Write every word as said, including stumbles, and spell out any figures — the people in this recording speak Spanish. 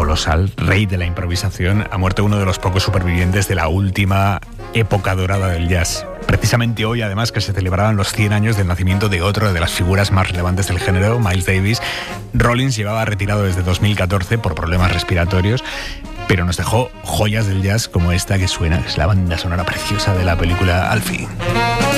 colosal, rey de la improvisación, ha muerto uno de los pocos supervivientes de la última época dorada del jazz. Precisamente hoy, además, que se celebraban los cien años del nacimiento de otro de las figuras más relevantes del género, Miles Davis. Rollins llevaba retirado desde dos mil catorce por problemas respiratorios, pero nos dejó joyas del jazz como esta que suena, que es la banda sonora preciosa de la película Alfie.